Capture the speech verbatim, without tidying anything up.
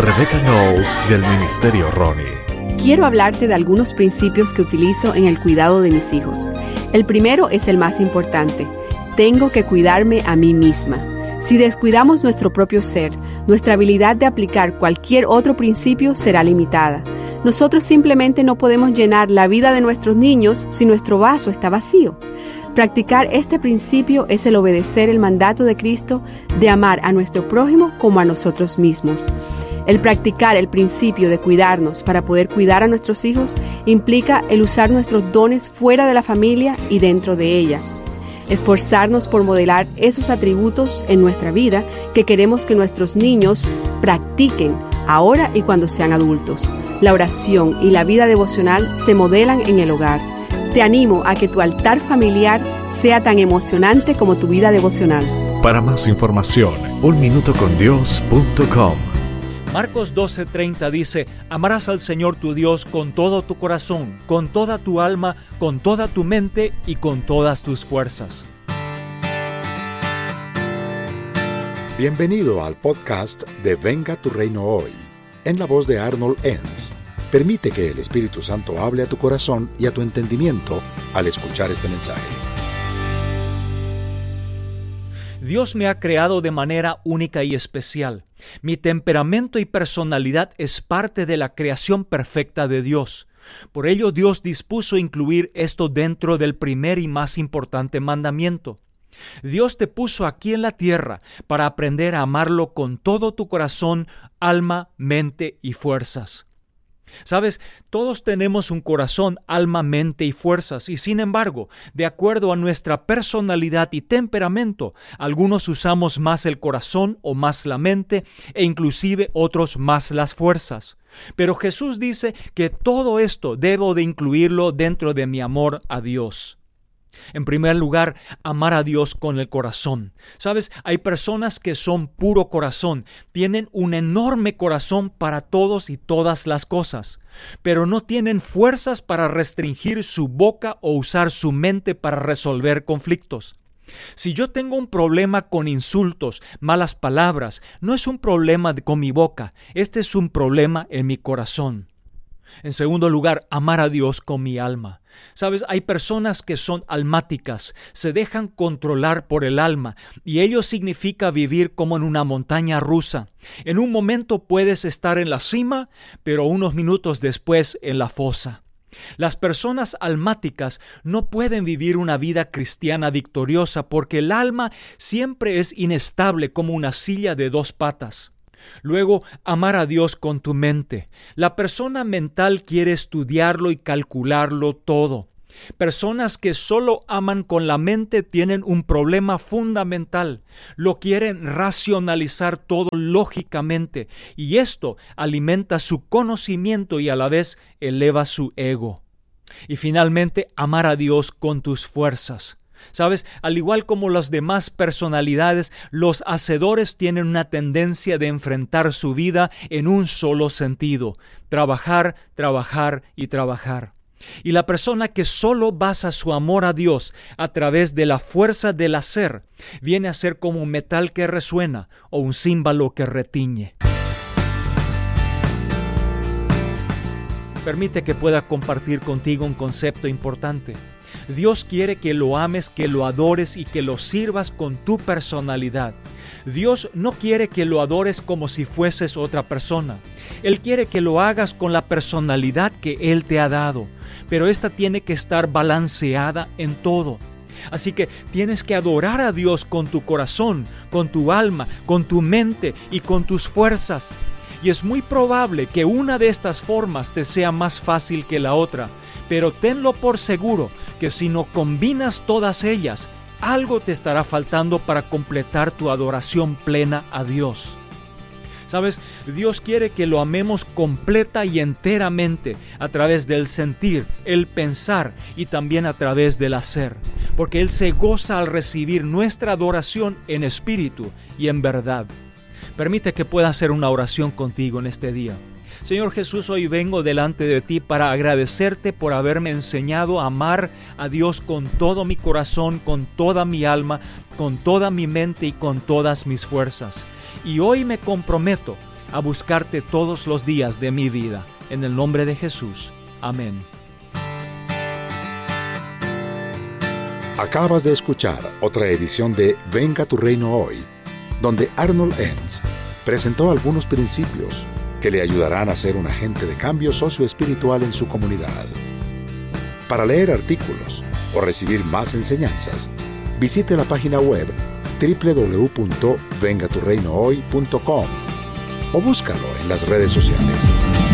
Rebecca Knowles del Ministerio Ronnie. Quiero hablarte de algunos principios que utilizo en el cuidado de mis hijos. El primero es el más importante. Tengo que cuidarme a mí misma. Si descuidamos nuestro propio ser, nuestra habilidad de aplicar cualquier otro principio será limitada. Nosotros simplemente no podemos llenar la vida de nuestros niños si nuestro vaso está vacío. Practicar este principio es el obedecer el mandato de Cristo de amar a nuestro prójimo como a nosotros mismos. El practicar el principio de cuidarnos para poder cuidar a nuestros hijos implica el usar nuestros dones fuera de la familia y dentro de ella. Esforzarnos por modelar esos atributos en nuestra vida que queremos que nuestros niños practiquen ahora y cuando sean adultos. La oración y la vida devocional se modelan en el hogar. Te animo a que tu altar familiar sea tan emocionante como tu vida devocional. Para más información, un minuto con dios punto com. Marcos doce treinta dice: amarás al Señor tu Dios con todo tu corazón, con toda tu alma, con toda tu mente y con todas tus fuerzas. Bienvenido al podcast de Venga tu Reino Hoy, en la voz de Arnold Enns. Permite que el Espíritu Santo hable a tu corazón y a tu entendimiento al escuchar este mensaje. Dios me ha creado de manera única y especial. Mi temperamento y personalidad es parte de la creación perfecta de Dios. Por ello, Dios dispuso incluir esto dentro del primer y más importante mandamiento. Dios te puso aquí en la tierra para aprender a amarlo con todo tu corazón, alma, mente y fuerzas. Sabes, todos tenemos un corazón, alma, mente y fuerzas, y sin embargo, de acuerdo a nuestra personalidad y temperamento, algunos usamos más el corazón o más la mente, e inclusive otros más las fuerzas. Pero Jesús dice que todo esto debo de incluirlo dentro de mi amor a Dios. En primer lugar, amar a Dios con el corazón. ¿Sabes? Hay personas que son puro corazón, tienen un enorme corazón para todos y todas las cosas, pero no tienen fuerzas para restringir su boca o usar su mente para resolver conflictos. Si yo tengo un problema con insultos, malas palabras, no es un problema de, con mi boca, este es un problema en mi corazón. En segundo lugar, amar a Dios con mi alma. Sabes, hay personas que son almáticas, se dejan controlar por el alma, y ello significa vivir como en una montaña rusa. En un momento puedes estar en la cima, pero unos minutos después en la fosa. Las personas almáticas no pueden vivir una vida cristiana victoriosa porque el alma siempre es inestable como una silla de dos patas. Luego, amar a Dios con tu mente. La persona mental quiere estudiarlo y calcularlo todo. Personas que solo aman con la mente tienen un problema fundamental. Lo quieren racionalizar todo lógicamente, y esto alimenta su conocimiento y a la vez eleva su ego. Y finalmente, amar a Dios con tus fuerzas. ¿Sabes? Al igual como las demás personalidades, los hacedores tienen una tendencia de enfrentar su vida en un solo sentido: trabajar, trabajar y trabajar. Y la persona que solo basa su amor a Dios a través de la fuerza del hacer, viene a ser como un metal que resuena o un címbalo que retiñe. Permite que pueda compartir contigo un concepto importante. Dios quiere que lo ames, que lo adores y que lo sirvas con tu personalidad. Dios no quiere que lo adores como si fueses otra persona. Él quiere que lo hagas con la personalidad que Él te ha dado, pero esta tiene que estar balanceada en todo. Así que tienes que adorar a Dios con tu corazón, con tu alma, con tu mente y con tus fuerzas. Y es muy probable que una de estas formas te sea más fácil que la otra, pero tenlo por seguro que si no combinas todas ellas, algo te estará faltando para completar tu adoración plena a Dios. ¿Sabes? Dios quiere que lo amemos completa y enteramente a través del sentir, el pensar y también a través del hacer, porque Él se goza al recibir nuestra adoración en espíritu y en verdad. Permite que pueda hacer una oración contigo en este día. Señor Jesús, hoy vengo delante de ti para agradecerte por haberme enseñado a amar a Dios con todo mi corazón, con toda mi alma, con toda mi mente y con todas mis fuerzas. Y hoy me comprometo a buscarte todos los días de mi vida. En el nombre de Jesús. Amén. Acabas de escuchar otra edición de Venga tu Reino Hoy, donde Arnold Enns presentó algunos principios que le ayudarán a ser un agente de cambio socioespiritual en su comunidad. Para leer artículos o recibir más enseñanzas, visite la página web doble u doble u doble u punto venga tu reino hoy punto com o búscalo en las redes sociales.